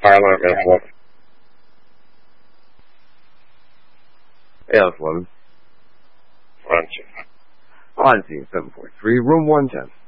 Fire alarm, AS11. AS11. On On scene 743, room 110.